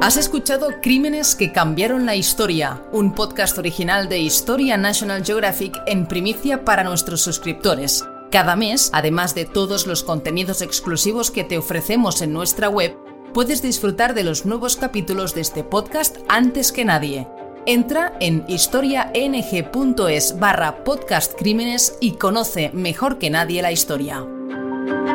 Has escuchado Crímenes que cambiaron la historia, un podcast original de Historia National Geographic en primicia para nuestros suscriptores. Cada mes, además de todos los contenidos exclusivos que te ofrecemos en nuestra web, puedes disfrutar de los nuevos capítulos de este podcast antes que nadie. Entra en historiang.es/podcastcrímenes y conoce mejor que nadie la historia.